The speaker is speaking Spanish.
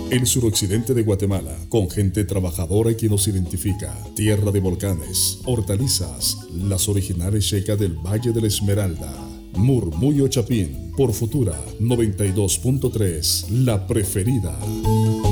El suroccidente de Guatemala, con gente trabajadora que nos identifica, tierra de volcanes, hortalizas, las originales checas del Valle de la Esmeralda. Murmullo Chapín, por Futura 92.3, la preferida.